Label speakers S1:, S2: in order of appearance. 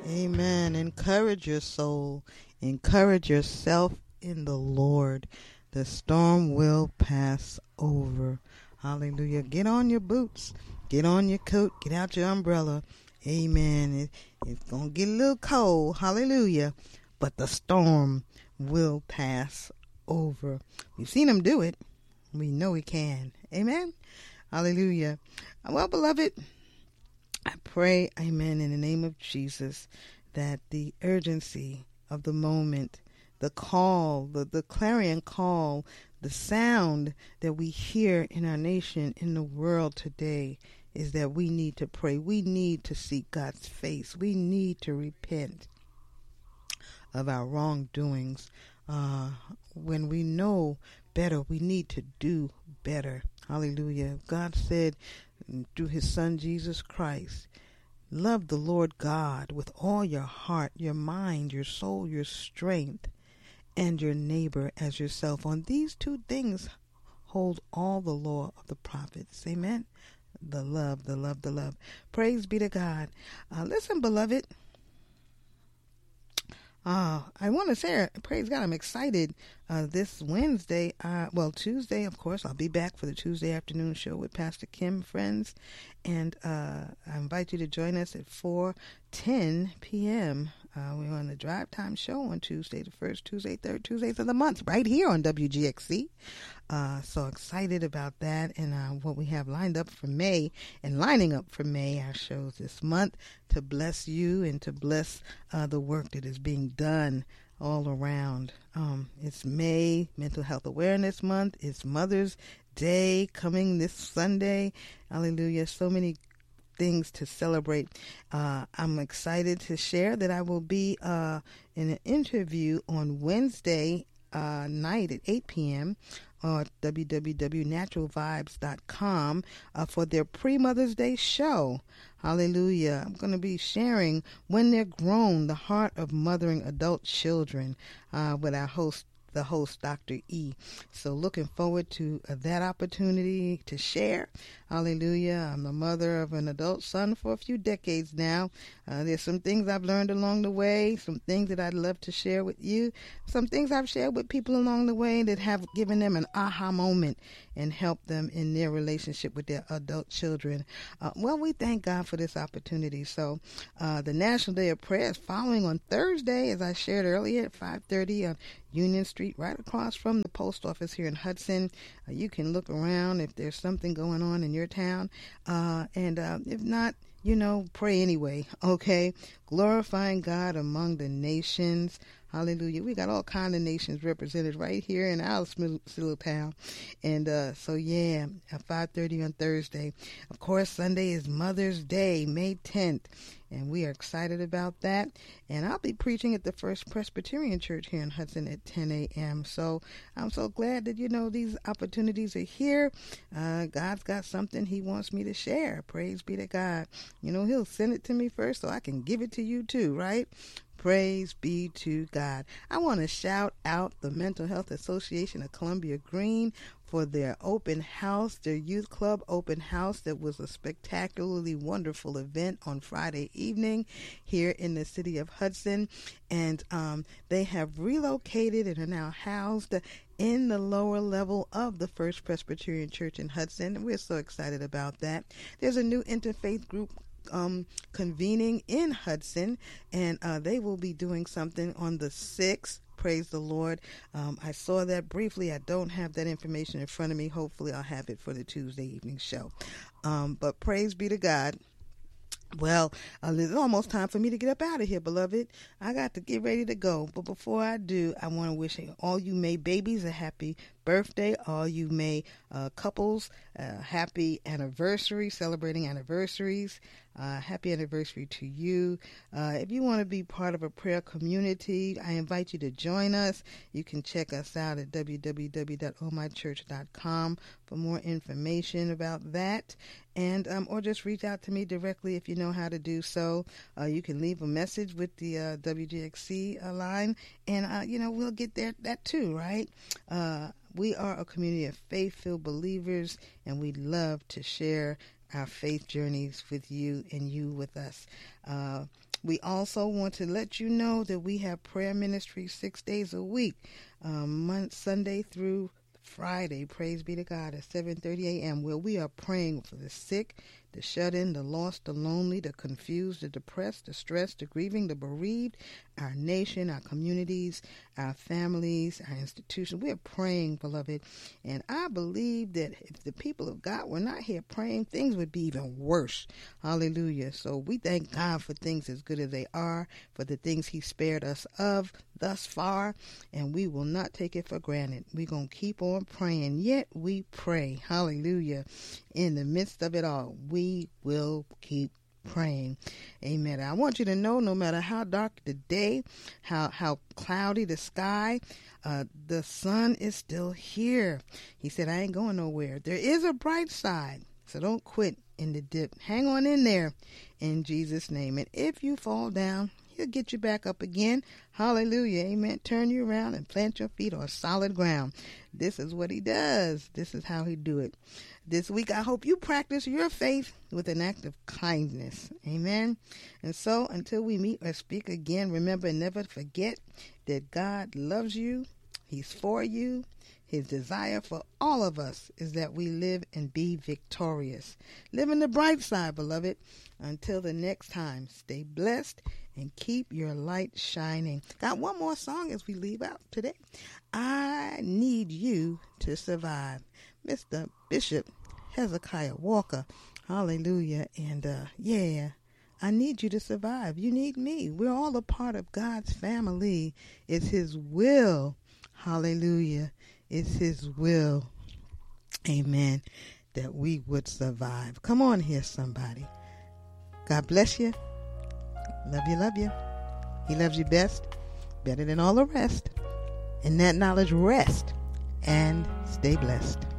S1: Amen. Encourage your soul. Encourage yourself in the Lord. The storm will pass over. Hallelujah. Get on your boots. Get on your coat. Get out your umbrella. Amen. It's going to get a little cold. Hallelujah. But the storm will pass over. We've seen him do it. We know he can. Amen. Hallelujah. Well, beloved, I pray, amen, in the name of Jesus, that the urgency of the moment, the call, the clarion call, the sound that we hear in our nation, in the world today, is that we need to pray. We need to seek God's face. We need to repent of our wrongdoings. When we know better, we need to do better. Hallelujah. God said through his son Jesus Christ, love the Lord God with all your heart, your mind, your soul, your strength, and your neighbor as yourself. On these two things hold all the law of the prophets. Amen. The love, the love, the love. Praise be to God. Listen, beloved. I want to say, praise God, I'm excited. This Wednesday, Tuesday, of course, I'll be back for the Tuesday afternoon show with Pastor Kim, friends. And I invite you to join us at 4:10 p.m. We're on the Drive Time show on Tuesday, the first Tuesday, third Tuesdays of the month, right here on WGXC. So excited about that and what we have lined up for May and lining up for May, our shows this month to bless you and to bless the work that is being done all around. It's May, Mental Health Awareness Month. It's Mother's Day coming this Sunday. Hallelujah. So many things to celebrate. I'm excited to share that I will be in an interview on Wednesday night at 8 p.m. on www.naturalvibes.com for their pre-Mother's Day show. Hallelujah. I'm going to be sharing When They're Grown, the Heart of Mothering Adult Children with our host, Dr. E. So looking forward to that opportunity to share. Hallelujah. I'm the mother of an adult son for a few decades now. There's some things I've learned along the way, some things that I'd love to share with you, some things I've shared with people along the way that have given them an aha moment and helped them in their relationship with their adult children. Well, we thank God for this opportunity. So the National Day of Prayer is following on Thursday, as I shared earlier, at 5:30 on Union Street, right across from the post office here in Hudson. You can look around if there's something going on in your town. And if not, pray anyway, okay? Glorifying God among the nations. Hallelujah. We got all kinds of nations represented right here in our little town. And at 5:30 on Thursday. Of course, Sunday is Mother's Day, May 10th. And we are excited about that. And I'll be preaching at the First Presbyterian Church here in Hudson at 10 a.m. So I'm so glad that, these opportunities are here. God's got something he wants me to share. Praise be to God. He'll send it to me first so I can give it to you too, right? Praise be to God. I want to shout out the Mental Health Association of Columbia Green for their open house, their youth club open house. That was a spectacularly wonderful event on Friday evening here in the city of Hudson. And they have relocated and are now housed in the lower level of the First Presbyterian Church in Hudson. And we're so excited about that. There's a new interfaith group convening in Hudson, and they will be doing something on the 6th. Praise the Lord. I saw that briefly. I don't have that information in front of me. Hopefully I'll have it for the Tuesday evening show. But praise be to God. Well, it's almost time for me to get up out of here, beloved. I got to get ready to go. But before I do, I want to wish all you May babies a happy birthday. All you May couples, happy anniversary, celebrating anniversaries. Happy anniversary to you. If you want to be part of a prayer community, I invite you to join us. You can check us out at www.ohmychurch.com for more information about that. And or just reach out to me directly if you know how to do so. You can leave a message with the WGXC line, and we'll get there that too, right? We are a community of faith-filled believers, and we love to share our faith journeys with you and you with us. We also want to let you know that we have prayer ministry 6 days a week, Sunday through Friday, praise be to God, at 7:30 a.m., where we are praying for the sick, the shut-in, the lost, the lonely, the confused, the depressed, the stressed, the grieving, the bereaved, our nation, our communities, our families, our institutions. We are praying, beloved, and I believe that if the people of God were not here praying, things would be even worse. Hallelujah. So we thank God for things as good as they are, for the things he spared us of thus far, and we will not take it for granted. We're going to keep on praying, yet we pray. Hallelujah. In the midst of it all, we will keep praying. Amen. I want you to know, no matter how dark the day, how cloudy the sky, the sun is still here. He said, I ain't going nowhere. There is a bright side, so don't quit in the dip. Hang on in there in Jesus' name. And if you fall down, he'll get you back up again. Hallelujah. Amen. Turn you around and plant your feet on solid ground. This is what he does. This is how he do it. This week, I hope you practice your faith with an act of kindness. Amen. And so until we meet or speak again, remember, never forget that God loves you. He's for you. His desire for all of us is that we live and be victorious. Live in the bright side, beloved. Until the next time, stay blessed and keep your light shining. Got one more song as we leave out today. I Need You to Survive. Mr. Bishop Hezekiah Walker. Hallelujah. And I need you to survive. You need me. We're all a part of God's family. It's his will. Hallelujah. It's his will. Amen. That we would survive. Come on here, somebody. God bless you. Love you, love you. He loves you best, better than all the rest. In that knowledge, rest and stay blessed.